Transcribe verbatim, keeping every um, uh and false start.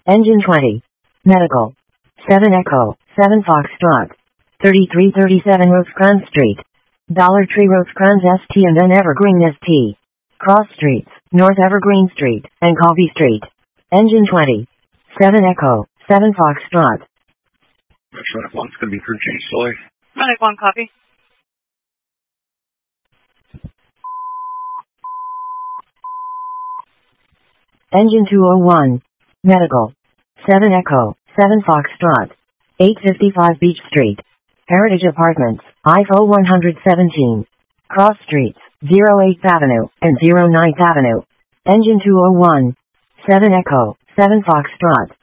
Engine twenty. Medical. seven Echo, seven Foxtrot. thirty-three thirty-seven Rosecrans Street. Dollar Tree Rosecrans S T and then Evergreen S T. Cross Streets, North Evergreen Street, and Coffee Street. Engine twenty. seven Echo, seven Foxtrot. Medic one's going to be for G. Soy. Medic one, copy. Engine two oh one. Medical. seven Echo, seven Foxtrot. eight fifty-five Beach Street. Heritage Apartments, I F O one seventeen. Cross Streets, oh eighth Avenue, and oh ninth Avenue. Engine two oh one. seven Echo, seven Foxtrot.